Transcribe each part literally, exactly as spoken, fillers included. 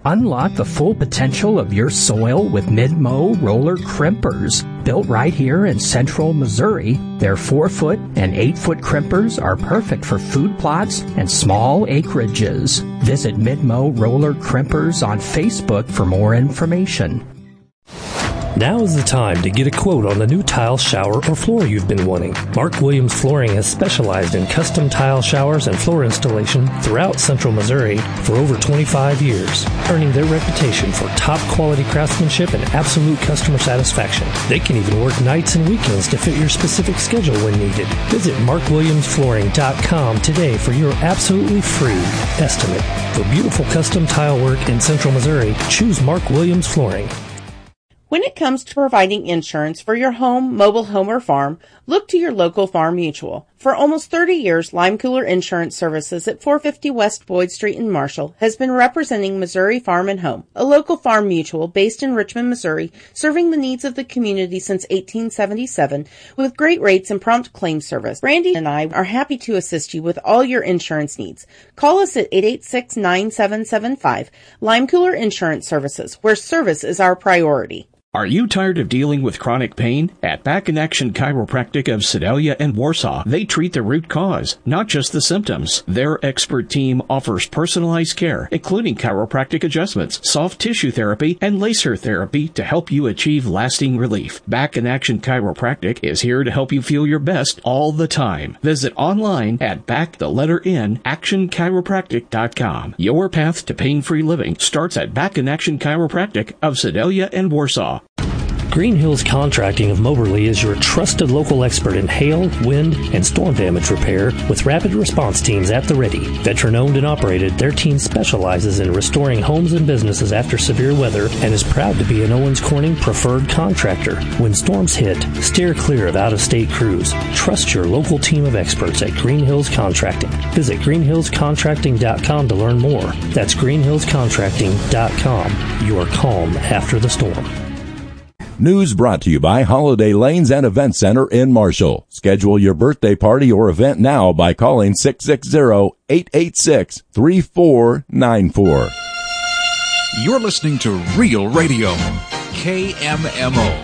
Unlock the full potential of your soil with Mid-Mow roller crimpers. Built right here in central Missouri, their four-foot and eight-foot crimpers are perfect for food plots and small acreages. Visit Mid-Mow roller crimpers on Facebook for more information. Now is the time to get a quote on the new tile, shower, or floor you've been wanting. Mark Williams Flooring has specialized in custom tile showers and floor installation throughout central Missouri for over twenty-five years, earning their reputation for top-quality craftsmanship and absolute customer satisfaction. They can even work nights and weekends to fit your specific schedule when needed. Visit mark williams flooring dot com today for your absolutely free estimate. For beautiful custom tile work in central Missouri, choose Mark Williams Flooring. When it comes to providing insurance for your home, mobile home, or farm, look to your local Farm Mutual. For almost thirty years, Lime Cooler Insurance Services at four fifty West Boyd Street in Marshall has been representing Missouri Farm and Home, a local farm mutual based in Richmond, Missouri, serving the needs of the community since eighteen seventy-seven with great rates and prompt claim service. Brandy and I are happy to assist you with all your insurance needs. Call us at eight eight six, nine seven seven five. Lime Cooler Insurance Services, where service is our priority. Are you tired of dealing with chronic pain? At Back in Action Chiropractic of Sedalia and Warsaw, they treat the root cause, not just the symptoms. Their expert team offers personalized care, including chiropractic adjustments, soft tissue therapy, and laser therapy to help you achieve lasting relief. Back in Action Chiropractic is here to help you feel your best all the time. Visit online at back the letter N action chiropractic dot com. Your path to pain-free living starts at Back in Action Chiropractic of Sedalia and Warsaw. Green Hills Contracting of Moberly is your trusted local expert in hail, wind, and storm damage repair with rapid response teams at the ready. Veteran-owned and operated, their team specializes in restoring homes and businesses after severe weather and is proud to be an Owens Corning preferred contractor. When storms hit, steer clear of out-of-state crews. Trust your local team of experts at Green Hills Contracting. Visit green hills contracting dot com to learn more. That's green hills contracting dot com. Your calm after the storm. News brought to you by Holiday Lanes and Event Center in Marshall. Schedule your birthday party or event now by calling six six zero, eight eight six, three four nine four. You're listening to Real Radio, K M M O.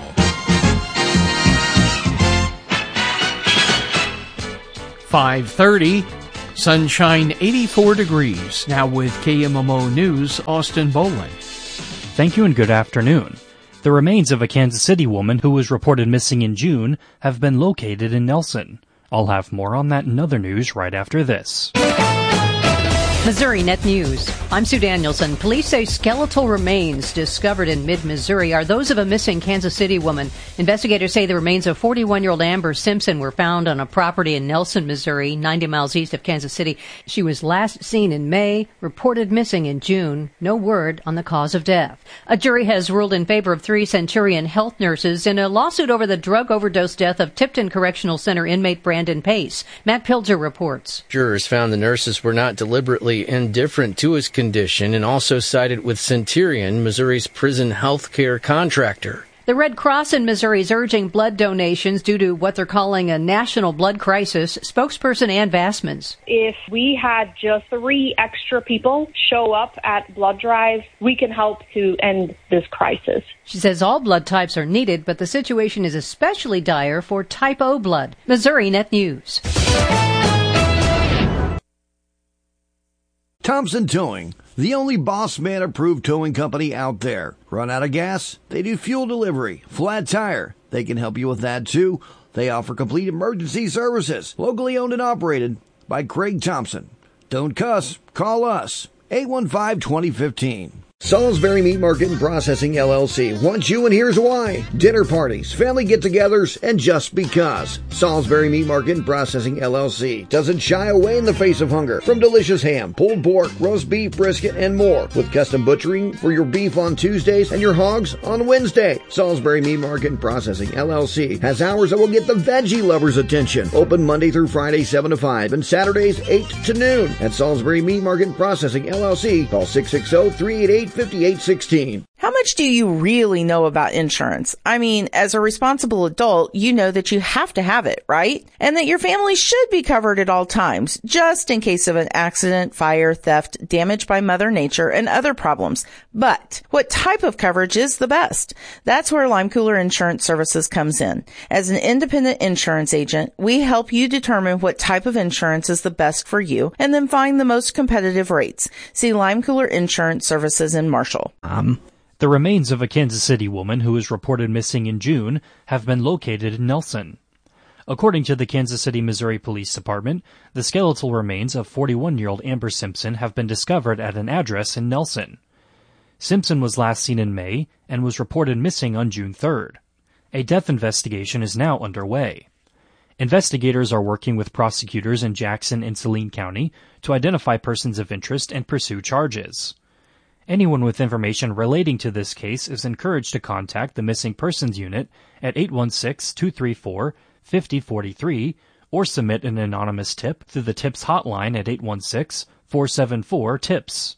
five thirty, sunshine eighty-four degrees. Now with K M M O News, Austin Boland. Thank you and good afternoon. The remains of a Kansas City woman who was reported missing in June have been located in Nelson. I'll have more on that and other news right after this. Missouri Net News. I'm Sue Danielson. Police say skeletal remains discovered in mid-Missouri are those of a missing Kansas City woman. Investigators say the remains of forty-one-year-old Amber Simpson were found on a property in Nelson, Missouri, ninety miles east of Kansas City. She was last seen in May, reported missing in June. No word on the cause of death. A jury has ruled in favor of three Centurion health nurses in a lawsuit over the drug overdose death of Tipton Correctional Center inmate Brandon Pace. Matt Pilger reports. Jurors found the nurses were not deliberately indifferent to his condition and also sided with Centurion, Missouri's prison health care contractor. The Red Cross in Missouri is urging blood donations due to what they're calling a national blood crisis. Spokesperson Ann Vassmans. If we had just three extra people show up at blood drives, we can help to end this crisis. She says all blood types are needed, but the situation is especially dire for type O blood. Missouri Net News. Thompson Towing, the only Boss Man approved towing company out there. Run out of gas? They do fuel delivery. Flat tire? They can help you with that too. They offer complete emergency services. Locally owned and operated by Craig Thompson. Don't cuss. Call us. eight one five, two zero one five. Salisbury Meat Market and Processing, L L C wants you, and here's why. Dinner parties, family get-togethers, and just because. Salisbury Meat Market and Processing, L L C doesn't shy away in the face of hunger. From delicious ham, pulled pork, roast beef, brisket, and more. With custom butchering for your beef on Tuesdays and your hogs on Wednesday. Salisbury Meat Market and Processing, L L C has hours that will get the veggie lovers' attention. Open Monday through Friday, seven to five, and Saturdays, eight to noon. At Salisbury Meat Market and Processing, L L C, call six six zero, three eight eight, five eight one six. How much do you really know about insurance? I mean, as a responsible adult, you know that you have to have it, right? And that your family should be covered at all times, just in case of an accident, fire, theft, damage by Mother Nature, and other problems. But what type of coverage is the best? That's where Lime Cooler Insurance Services comes in. As an independent insurance agent, we help you determine what type of insurance is the best for you and then find the most competitive rates. See Lime Cooler Insurance Services in Marshall. Um. The remains of a Kansas City woman who was reported missing in June have been located in Nelson. According to the Kansas City, Missouri Police Department, the skeletal remains of forty-one-year-old Amber Simpson have been discovered at an address in Nelson. Simpson was last seen in May and was reported missing on June third. A death investigation is now underway. Investigators are working with prosecutors in Jackson and Saline County to identify persons of interest and pursue charges. Anyone with information relating to this case is encouraged to contact the Missing Persons Unit at eight one six, two three four, five zero four three or submit an anonymous tip through the TIPS hotline at eight one six, four seven four, TIPS.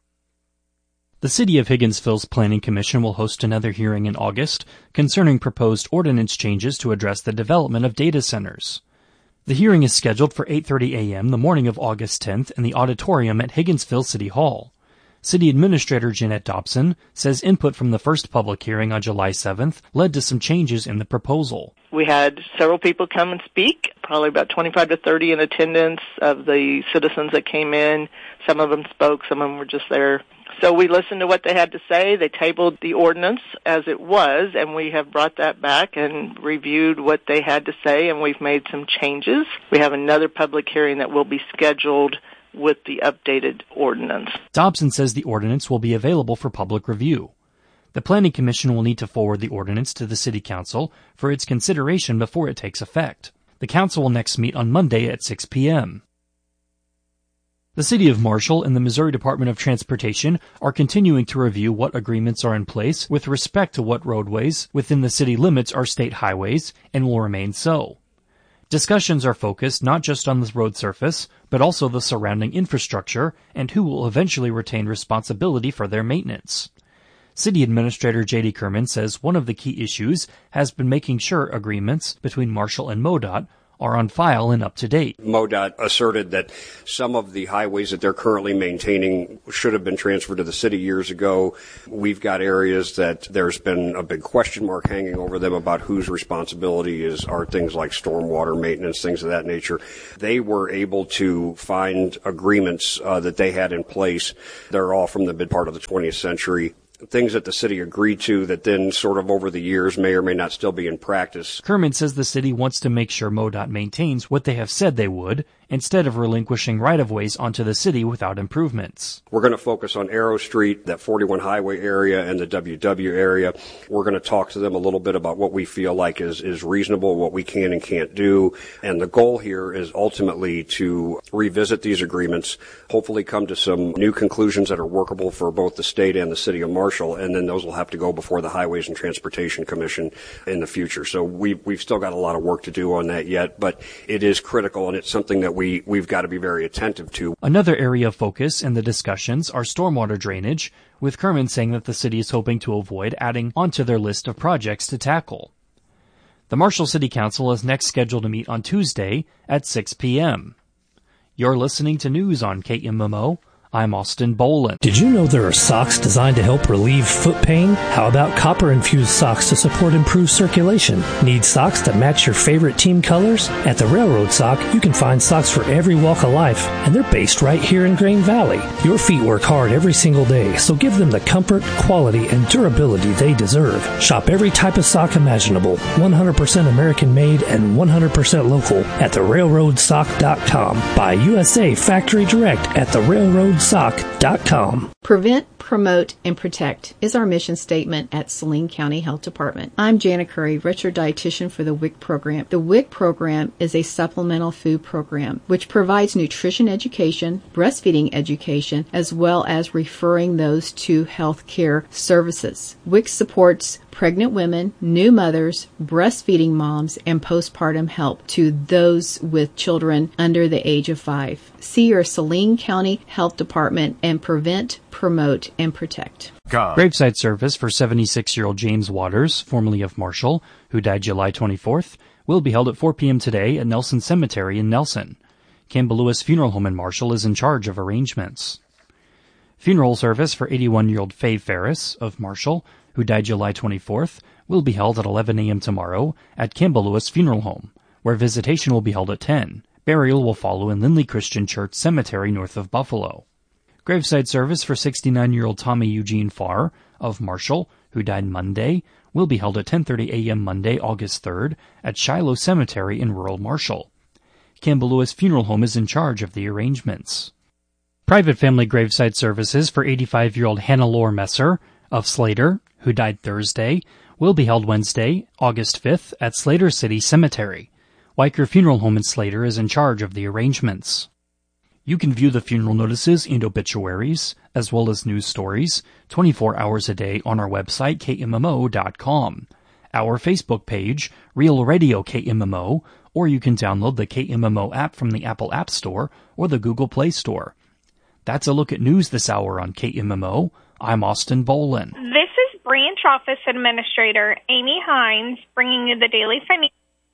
The City of Higginsville's Planning Commission will host another hearing in August concerning proposed ordinance changes to address the development of data centers. The hearing is scheduled for eight thirty a.m. the morning of August tenth in the auditorium at Higginsville City Hall. City Administrator Jeanette Dobson says input from the first public hearing on July seventh led to some changes in the proposal. We had several people come and speak, probably about twenty-five to thirty in attendance of the citizens that came in. Some of them spoke, some of them were just there. So we listened to what they had to say. They tabled the ordinance as it was, and we have brought that back and reviewed what they had to say, and we've made some changes. We have another public hearing that will be scheduled with the updated ordinance. Dobson says the ordinance will be available for public review. The Planning Commission will need to forward the ordinance to the City Council for its consideration before it takes effect. The Council will next meet on Monday at six p.m. The City of Marshall and the Missouri Department of Transportation are continuing to review what agreements are in place with respect to what roadways within the city limits are state highways and will remain so. Discussions are focused not just on the road surface, but also the surrounding infrastructure and who will eventually retain responsibility for their maintenance. City Administrator J D Kerman says one of the key issues has been making sure agreements between Marshall and MoDOT are on file and up to date. MoDOT asserted that some of the highways that they're currently maintaining should have been transferred to the city years ago. We've got areas that there's been a big question mark hanging over them about whose responsibility is are things like stormwater maintenance, things of that nature. They were able to find agreements uh, that they had in place. They're all from the mid part of the twentieth century. Things that the city agreed to that then sort of over the years may or may not still be in practice. Kerman says the city wants to make sure MoDOT maintains what they have said they would, instead of relinquishing right-of-ways onto the city without improvements. We're going to focus on Arrow Street, that forty-one highway area, and the W W area. We're going to talk to them a little bit about what we feel like is, is reasonable, what we can and can't do. And the goal here is ultimately to revisit these agreements, hopefully come to some new conclusions that are workable for both the state and the city of Marshall, and then those will have to go before the Highways and Transportation Commission in the future. So we, we've still got a lot of work to do on that yet, but it is critical, and it's something that we We, we've got to be very attentive to. Another area of focus in the discussions are stormwater drainage, with Kerman saying that the city is hoping to avoid adding onto their list of projects to tackle. The Marshall City Council is next scheduled to meet on Tuesday at six p.m. You're listening to news on K M M O. I'm Austin Boland. Did you know there are socks designed to help relieve foot pain? How about copper-infused socks to support improved circulation? Need socks that match your favorite team colors? At the Railroad Sock, you can find socks for every walk of life, and they're based right here in Grain Valley. Your feet work hard every single day, so give them the comfort, quality, and durability they deserve. Shop every type of sock imaginable, one hundred percent American-made and one hundred percent local at the railroad sock dot com. Buy U S A Factory Direct at the railroad sock dot com. Prevent, promote, and protect is our mission statement at Saline County Health Department. I'm Jana Curry, registered dietitian for the W I C program. The W I C program is a supplemental food program which provides nutrition education, breastfeeding education, as well as referring those to health care services. W I C supports pregnant women, new mothers, breastfeeding moms, and postpartum help to those with children under the age of five. See your Saline County Health Department and prevent, promote, and protect. God. Graveside service for seventy-six-year-old James Waters, formerly of Marshall, who died July twenty-fourth, will be held at four p.m. today at Nelson Cemetery in Nelson. Campbell Lewis Funeral Home in Marshall is in charge of arrangements. Funeral service for eighty-one-year-old Faye Ferris of Marshall, who died July twenty-fourth, will be held at eleven a.m. tomorrow at Campbell Lewis Funeral Home, where visitation will be held at ten. Burial will follow in Lindley Christian Church Cemetery north of Buffalo. Graveside service for sixty-nine-year-old Tommy Eugene Farr of Marshall, who died Monday, will be held at ten thirty a.m. Monday, August third, at Shiloh Cemetery in rural Marshall. Campbell Lewis Funeral Home is in charge of the arrangements. Private family graveside services for eighty-five-year-old Hannah-Lore Messer of Slater, who died Thursday, will be held Wednesday, August fifth, at Slater City Cemetery. Weicker Funeral Home in Slater is in charge of the arrangements. You can view the funeral notices and obituaries, as well as news stories, twenty-four hours a day on our website, K M M O dot com, our Facebook page, Real Radio K M M O, or you can download the K M M O app from the Apple App Store or the Google Play Store. That's a look at news this hour on K M M O. I'm Austin Bolin. This is Branch Office Administrator Amy Hines bringing you the Daily Financial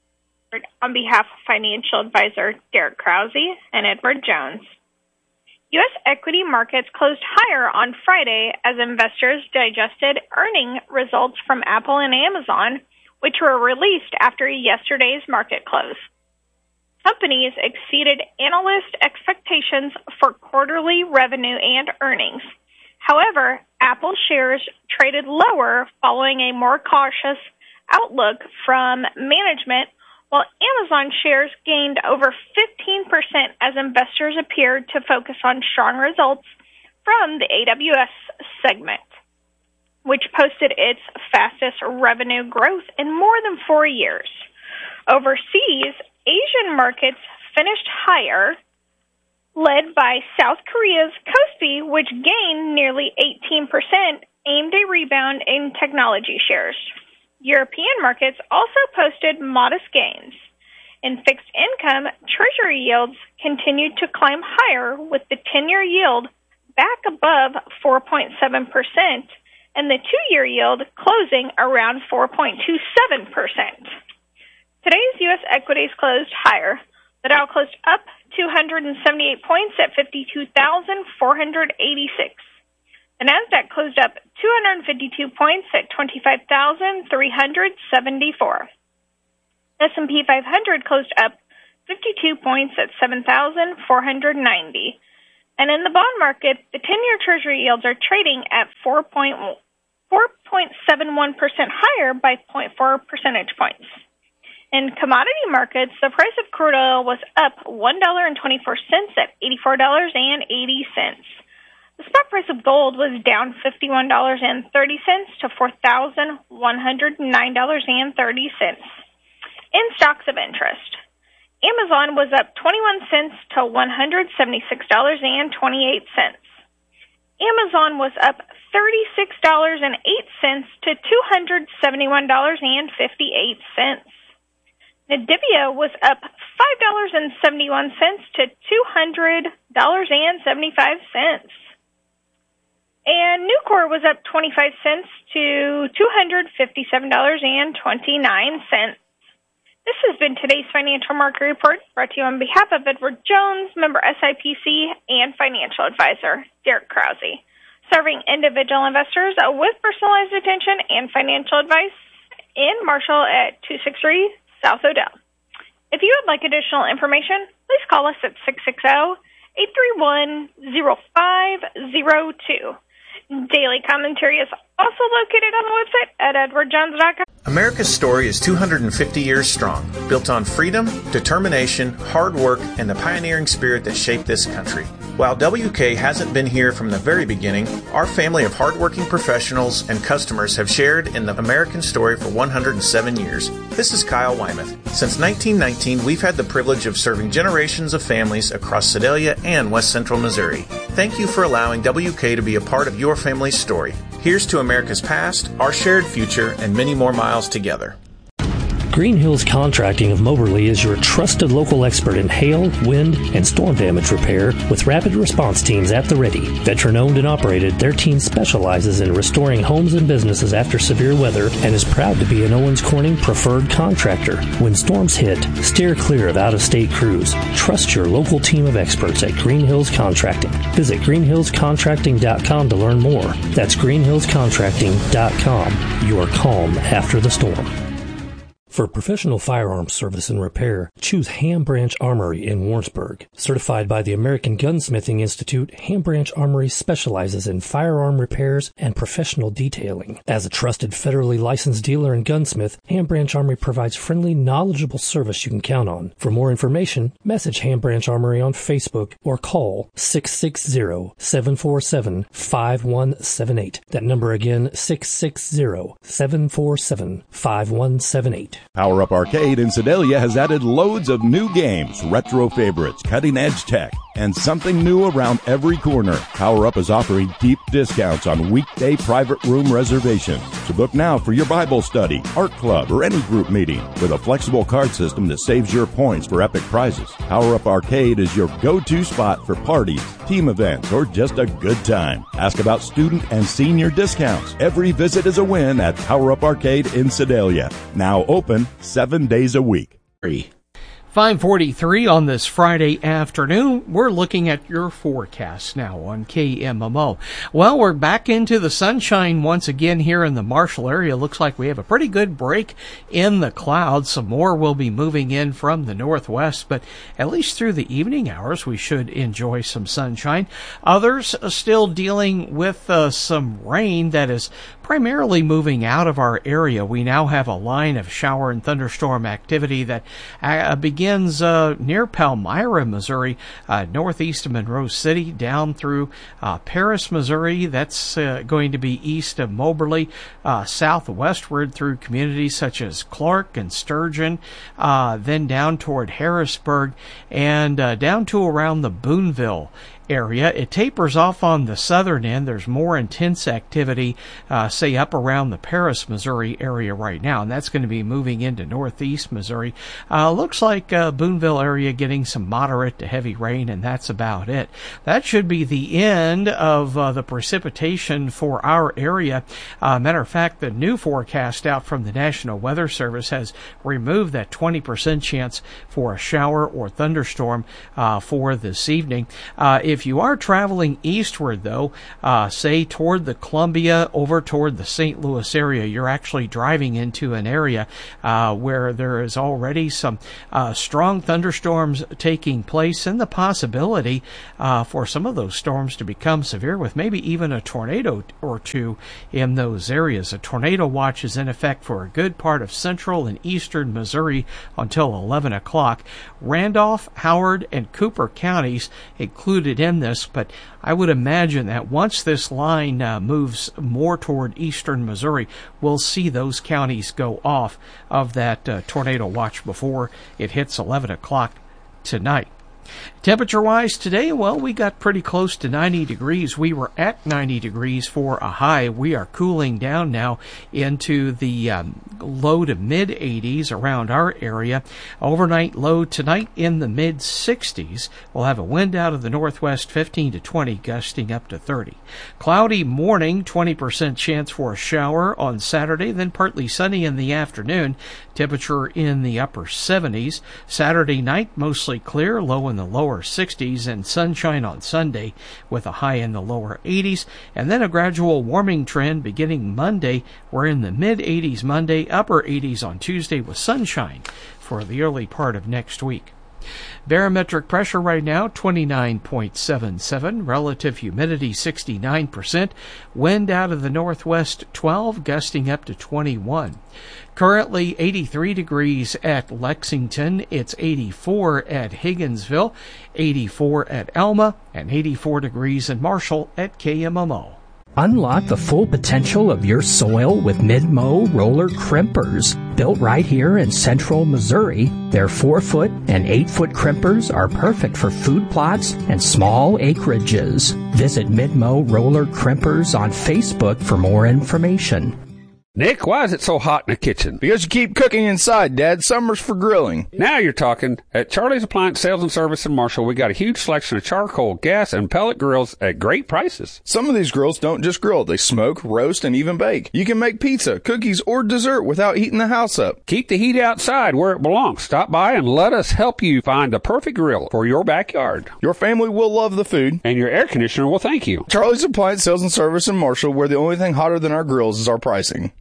on behalf of Financial Advisor Derek Krause and Edward Jones. U S equity markets closed higher on Friday as investors digested earning results from Apple and Amazon, which were released after yesterday's market close. Companies exceeded analyst expectations for quarterly revenue and earnings. However, Apple shares traded lower following a more cautious outlook from management, while Amazon shares gained over fifteen percent as investors appeared to focus on strong results from the A W S segment, which posted its fastest revenue growth in more than four years. Overseas, Asian markets finished higher, led by South Korea's Kospi, which gained nearly eighteen percent, aimed a rebound in technology shares. European markets also posted modest gains. In fixed income, Treasury yields continued to climb higher, with the ten-year yield back above four point seven percent and the two-year yield closing around four point two seven percent. Today's U S equities closed higher. The Dow closed up two hundred seventy-eight points at fifty-two thousand four hundred eighty-six. The Nasdaq closed up two hundred fifty-two points at twenty-five thousand three hundred seventy-four. S and P five hundred closed up fifty-two points at seven thousand four hundred ninety. And in the bond market, the ten-year Treasury yields are trading at four point seven one percent higher by zero point four percentage points. In commodity markets, the price of crude oil was up one dollar and twenty-four cents at eighty-four dollars and eighty cents. The spot price of gold was down fifty-one dollars and thirty cents to four thousand one hundred nine dollars and thirty cents. In stocks of interest, Amazon was up twenty-one cents to one hundred seventy-six dollars and twenty-eight cents. Amazon was up thirty-six dollars and eight cents to two hundred seventy-one dollars and fifty-eight cents. Nvidia was up five dollars and seventy-one cents to two hundred dollars and seventy-five cents. And Nucor was up twenty-five cents to two hundred fifty-seven dollars and twenty-nine cents. This has been today's Financial Market Report, brought to you on behalf of Edward Jones, member S I P C, and financial advisor Derek Krause, serving individual investors with personalized attention and financial advice in Marshall at two sixty-three South Odell. If you would like additional information, please call us at six six zero, eight three one, zero five zero two. Daily commentary is also located on the website at edward jones dot com. America's story is two hundred fifty years strong, built on freedom, determination, hard work, and the pioneering spirit that shaped this country. While W K hasn't been here from the very beginning, our family of hardworking professionals and customers have shared in the American story for one hundred seven years. This is Kyle Wymuth. Since nineteen nineteen, we've had the privilege of serving generations of families across Sedalia and West Central Missouri. thank you for allowing W K to be a part of your family's story. Here's to America's past, our shared future, and many more miles together. Green Hills Contracting of Moberly is your trusted local expert in hail, wind, and storm damage repair with rapid response teams at the ready. Veteran-owned and operated, their team specializes in restoring homes and businesses after severe weather and is proud to be an Owens Corning preferred contractor. When storms hit, steer clear of out-of-state crews. Trust your local team of experts at Green Hills Contracting. Visit green hills contracting dot com to learn more. That's green hills contracting dot com. Your calm after the storm. For professional firearms service and repair, choose Ham Branch Armory in Warrensburg. Certified by the American Gunsmithing Institute, Ham Branch Armory specializes in firearm repairs and professional detailing. As a trusted federally licensed dealer and gunsmith, Ham Branch Armory provides friendly, knowledgeable service you can count on. For more information, message Ham Branch Armory on Facebook or call six six zero, seven four seven, five one seven eight. That number again, six six zero, seven four seven, five one seven eight. Power Up Arcade in Sedalia has added loads of new games, retro favorites, cutting-edge tech, and something new around every corner. Power Up is offering deep discounts on weekday private room reservations. So book now for your Bible study, art club, or any group meeting with a flexible card system that saves your points for epic prizes. Power Up Arcade is your go-to spot for parties, team events, or just a good time. Ask about student and senior discounts. Every visit is a win at Power Up Arcade in Sedalia. Now open seven days a week. five forty-three on this Friday afternoon. We're looking at your forecast now on K M M O. Well, we're back into the sunshine once again here in the Marshall area. Looks like we have a pretty good break in the clouds. Some more will be moving in from the northwest, but at least through the evening hours, we should enjoy some sunshine. Others are still dealing with uh, some rain that is primarily moving out of our area. We now have a line of shower and thunderstorm activity that uh, begins uh, near Palmyra, Missouri, uh, northeast of Monroe City, down through uh, Paris, Missouri. That's uh, going to be east of Moberly, uh, southwestward through communities such as Clark and Sturgeon, uh, then down toward Harrisburg, and uh, down to around the Boonville area. It tapers off on the southern end. There's more intense activity, uh, say up around the Paris, Missouri area right now, and that's going to be moving into northeast Missouri. Uh, looks like uh, Boonville area getting some moderate to heavy rain, and that's about it. That should be the end of uh, the precipitation for our area. Uh, matter of fact, the new forecast out from the National Weather Service has removed that twenty percent chance for a shower or thunderstorm uh, for this evening. Uh, if If you are traveling eastward, though, uh, say toward the Columbia, over toward the Saint Louis area, you're actually driving into an area uh, where there is already some uh, strong thunderstorms taking place, and the possibility uh, for some of those storms to become severe, with maybe even a tornado or two in those areas. A tornado watch is in effect for a good part of central and eastern Missouri until eleven o'clock. Randolph, Howard, and Cooper counties included in this, but I would imagine that once this line uh, moves more toward eastern Missouri, we'll see those counties go off of that uh, tornado watch before it hits eleven o'clock tonight. Temperature-wise today, well, we got pretty close to ninety degrees. We were at ninety degrees for a high. We are cooling down now into the um, low to mid-eighties around our area. Overnight low tonight in the mid-sixties. We'll have a wind out of the northwest, fifteen to twenty, gusting up to thirty. Cloudy morning, twenty percent chance for a shower on Saturday, then partly sunny in the afternoon. Temperature in the upper seventies. Saturday night, mostly clear, low in the lower sixties, and sunshine on Sunday with a high in the lower eighties, and then a gradual warming trend beginning Monday. We're in the mid-eighties Monday, upper eighties on Tuesday with sunshine for the early part of next week. Barometric pressure right now, twenty-nine point seven seven. Relative humidity, sixty-nine percent. Wind out of the northwest, twelve, gusting up to twenty-one. Currently eighty-three degrees at Lexington. It's eighty-four at Higginsville, eighty-four at Alma, and eighty-four degrees in Marshall at K M M O. Unlock the full potential of your soil with Mid-Mow roller crimpers. Built right here in central Missouri, Their four foot and eight foot crimpers are perfect for food plots and small acreages. Visit Midmo Roller Crimpers on Facebook for more information. Nick, why is it so hot in the kitchen? Because you keep cooking inside, Dad. Summer's for grilling. Now you're talking. At Charlie's Appliance Sales and Service in Marshall, we got a huge selection of charcoal, gas, and pellet grills at great prices. Some of these grills don't just grill. They smoke, roast, and even bake. You can make pizza, cookies, or dessert without heating the house up. Keep the heat outside where it belongs. Stop by and let us help you find the perfect grill for your backyard. Your family will love the food. And your air conditioner will thank you. Charlie's Appliance Sales and Service in Marshall, where the only thing hotter than our grills is our pricing.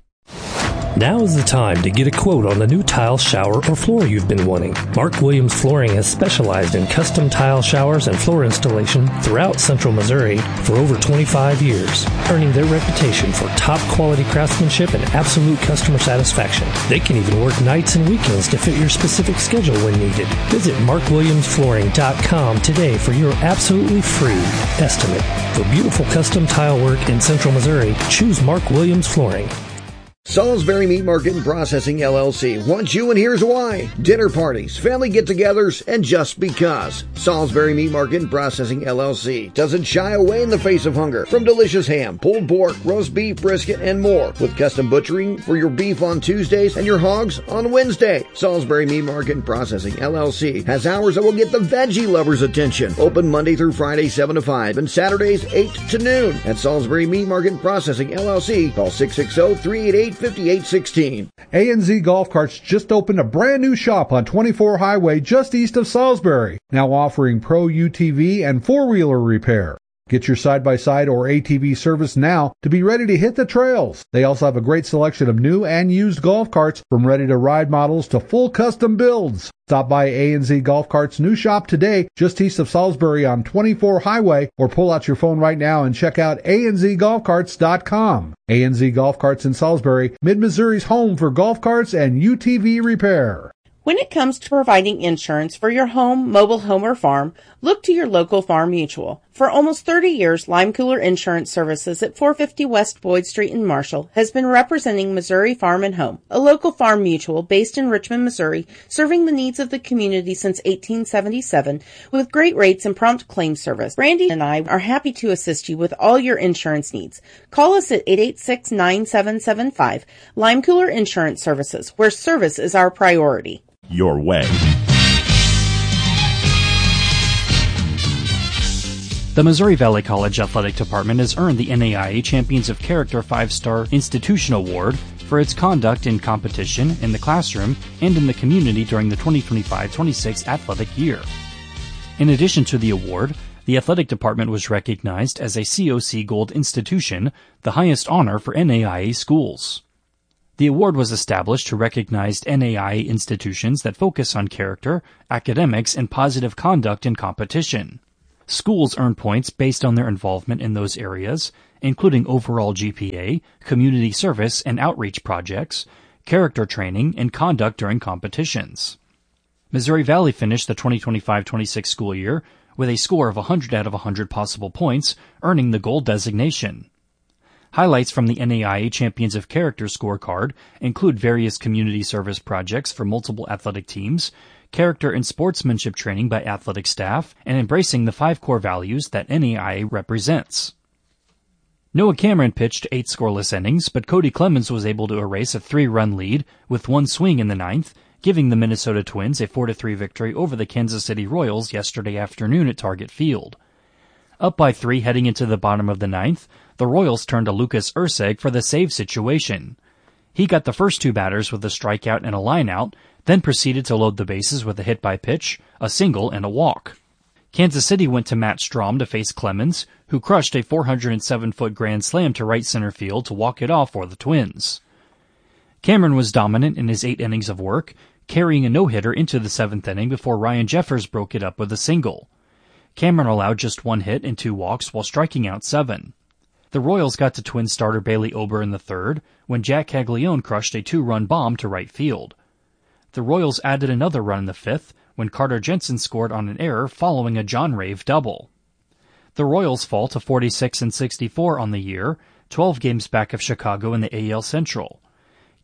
Now is the time to get a quote on the new tile shower or floor you've been wanting. Mark Williams Flooring has specialized in custom tile showers and floor installation throughout Central Missouri for over twenty-five years, earning their reputation for top quality craftsmanship and absolute customer satisfaction. They can even work nights and weekends to fit your specific schedule when needed. Visit mark williams flooring dot com today for your absolutely free estimate. For beautiful custom tile work in Central Missouri, choose Mark Williams Flooring. Salisbury Meat Market and Processing L L C wants you, and here's why. Dinner parties, family get-togethers, and just because. Salisbury Meat Market and Processing L L C doesn't shy away in the face of hunger from delicious ham, pulled pork, roast beef, brisket, and more, with custom butchering for your beef on Tuesdays and your hogs on Wednesday. Salisbury Meat Market and Processing L L C has hours that will get the veggie lovers' attention. Open Monday through Friday, seven to five, and Saturdays, eight to noon. At Salisbury Meat Market and Processing L L C, call six six zero, three eight eight, five eight one six. A N Z Golf Carts just opened a brand new shop on twenty-four Highway just east of Salisbury, now offering pro U T V and four-wheeler repair. Get your side-by-side or A T V service now to be ready to hit the trails. They also have a great selection of new and used golf carts, from ready-to-ride models to full custom builds. Stop by A N Z Golf Carts' new shop today, just east of Salisbury on twenty-four Highway, or pull out your phone right now and check out a n z golf carts dot com. A N Z Golf Carts in Salisbury, Mid-Missouri's home for golf carts and U T V repair. When it comes to providing insurance for your home, mobile home, or farm, look to your local Farm Mutual. For almost thirty years, Lime Cooler Insurance Services at four fifty West Boyd Street in Marshall has been representing Missouri Farm and Home, a local farm mutual based in Richmond, Missouri, serving the needs of the community since eighteen seventy-seven with great rates and prompt claim service. Brandy and I are happy to assist you with all your insurance needs. Call us at eight eight six, nine seven seven five. Lime Cooler Insurance Services, where service is our priority. Your way. The Missouri Valley College Athletic Department has earned the N A I A Champions of Character five-Star Institution Award for its conduct in competition, in the classroom, and in the community during the twenty twenty-five twenty-six athletic year. In addition to the award, the athletic department was recognized as a C O C Gold institution, the highest honor for N A I A schools. The award was established to recognize N A I A institutions that focus on character, academics, and positive conduct in competition. Schools earn points based on their involvement in those areas, including overall G P A, community service and outreach projects, character training, and conduct during competitions. Missouri Valley finished the twenty twenty-five twenty-six school year with a score of one hundred out of one hundred possible points, earning the gold designation. Highlights from the N A I A Champions of Character scorecard include various community service projects for multiple athletic teams, character and sportsmanship training by athletic staff, and embracing the five core values that N A I A represents. Noah Cameron pitched eight scoreless innings, but Cody Clemens was able to erase a three-run lead with one swing in the ninth, giving the Minnesota Twins a four to three victory over the Kansas City Royals yesterday afternoon at Target Field. Up by three heading into the bottom of the ninth, the Royals turned to Lucas Urseg for the save situation. He got the first two batters with a strikeout and a lineout, then proceeded to load the bases with a hit by pitch, a single, and a walk. Kansas City went to Matt Strahm to face Clemens, who crushed a four hundred seven foot grand slam to right center field to walk it off for the Twins. Cameron was dominant in his eight innings of work, carrying a no-hitter into the seventh inning before Ryan Jeffers broke it up with a single. Cameron allowed just one hit and two walks while striking out seven. The Royals got to Twins starter Bailey Ober in the third, when Jack Caglione crushed a two-run bomb to right field. The Royals added another run in the fifth, when Carter Jensen scored on an error following a John Rave double. The Royals fall to forty-six and sixty-four on the year, twelve games back of Chicago in the A L Central.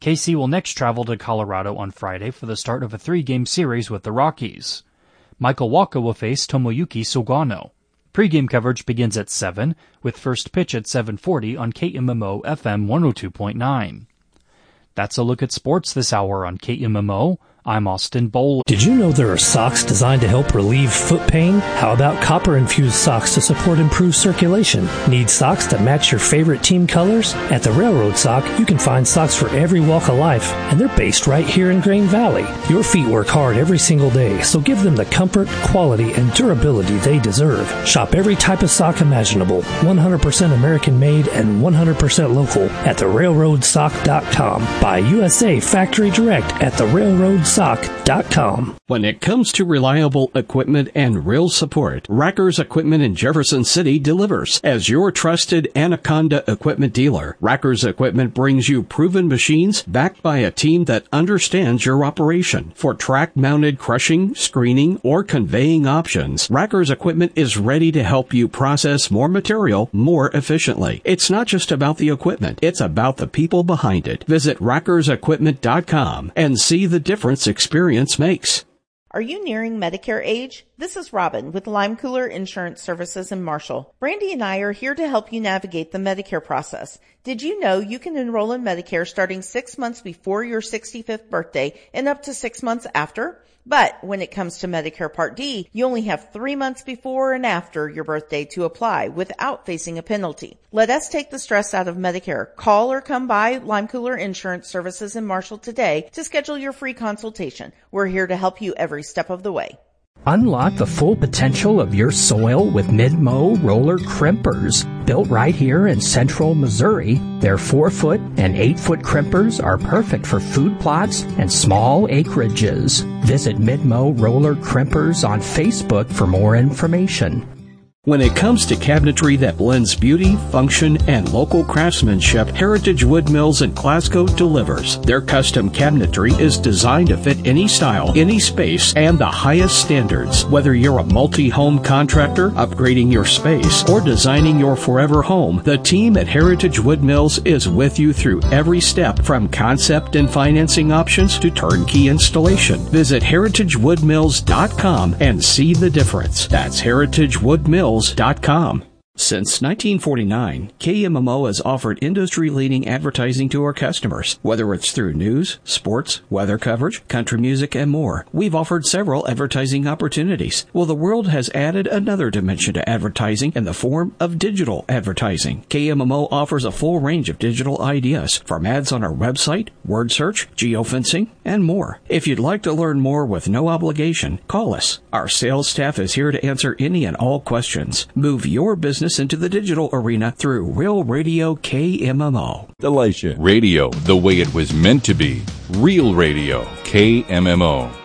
K C will next travel to Colorado on Friday for the start of a three-game series with the Rockies. Michael Wacha will face Tomoyuki Sugano. Pre-game coverage begins at seven, with first pitch at seven forty on K M M O F M one oh two point nine. That's a look at sports this hour on K M M O. I'm Austin Bowl. Did you know there are socks designed to help relieve foot pain? How about copper-infused socks to support improved circulation? Need socks that match your favorite team colors? At the Railroad Sock, you can find socks for every walk of life, and they're based right here in Grain Valley. Your feet work hard every single day, so give them the comfort, quality, and durability they deserve. Shop every type of sock imaginable, one hundred percent American-made and one hundred percent local at the railroad sock dot com. Buy U S A factory direct at the railroad sock dot com. When it comes to reliable equipment and real support, Racker's Equipment in Jefferson City delivers. As your trusted Anaconda equipment dealer, Racker's Equipment brings you proven machines backed by a team that understands your operation. For track-mounted crushing, screening, or conveying options, Racker's Equipment is ready to help you process more material more efficiently. It's not just about the equipment, it's about the people behind it. Visit rackers equipment dot com and see the difference experience makes. Are you nearing Medicare age? This is Robin with Lime Cooler Insurance Services in Marshall. Brandy and I are here to help you navigate the Medicare process. Did you know you can enroll in Medicare starting six months before your sixty-fifth birthday and up to six months after? But when it comes to Medicare Part D, you only have three months before and after your birthday to apply without facing a penalty. Let us take the stress out of Medicare. Call or come by Lime Cooler Insurance Services in Marshall today to schedule your free consultation. We're here to help you every step of the way. Unlock the full potential of your soil with Mid-Mow roller crimpers. Built right here in central Missouri, their four-foot and eight-foot crimpers are perfect for food plots and small acreages. Visit Mid-Mow Roller Crimpers on Facebook for more information. When it comes to cabinetry that blends beauty, function, and local craftsmanship, Heritage Wood Mills in Glasgow delivers. Their custom cabinetry is designed to fit any style, any space, and the highest standards. Whether you're a multi-home contractor, upgrading your space, or designing your forever home, the team at Heritage Wood Mills is with you through every step, from concept and financing options to turnkey installation. Visit heritage wood mills dot com and see the difference. That's heritage wood mills dot com. Since nineteen forty-nine, K M M O has offered industry-leading advertising to our customers. Whether it's through news, sports, weather coverage, country music, and more, we've offered several advertising opportunities. Well, the world has added another dimension to advertising in the form of digital advertising. K M M O offers a full range of digital ideas, from ads on our website, word search, geofencing, and more. If you'd like to learn more with no obligation, call us. Our sales staff is here to answer any and all questions. Move your business into the digital arena through Real Radio K M M O. Delisha. Radio the way it was meant to be. Real Radio K M M O.